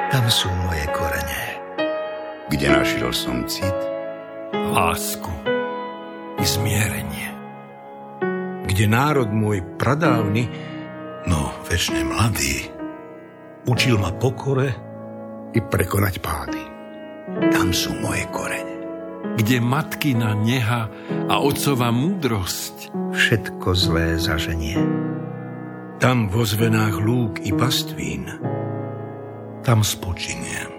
Tam sú moje korene. Kde našiel som cit, lásku i zmierenie. Kde národ môj pradávny, No večne mladý, učil ma pokore i prekonať pády. tam sú moje korene. Kde matkina neha a otcova múdrosť. Všetko zlé zaženie. tam vo zvenách lúk i pastvín, Tam spočiniem.